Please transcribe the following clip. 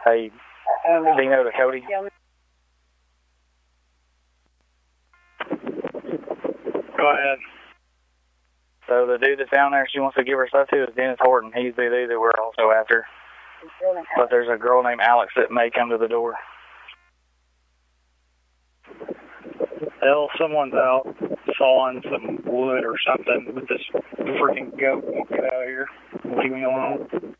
Hey, Dino to Cody. Go ahead. So the dude that's down there she wants to give her stuff to is Dennis Horton. He's the dude that we're also after. But there's a girl named Alex that may come to the door. Hell, someone's out sawing some wood or something with this freaking goat. Get out of here. Leave me alone.